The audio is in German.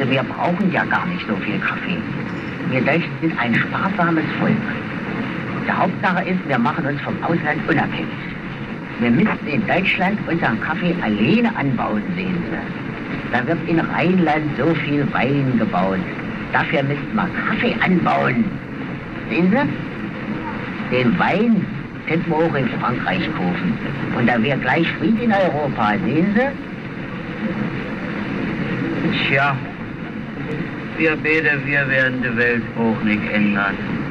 Also wir brauchen ja gar nicht so viel Kaffee. Wir Deutschen sind ein sparsames Volk. Die Hauptsache ist, wir machen uns vom Ausland unabhängig. Wir müssten in Deutschland unseren Kaffee alleine anbauen, sehen Sie. Da wird in Rheinland so viel Wein gebaut. Dafür müssten wir Kaffee anbauen. Sehen Sie? Den Wein könnten wir auch in Frankreich kaufen. Und da wäre gleich Frieden in Europa, sehen Sie? Tja, wir werden die Welt auch nicht ändern.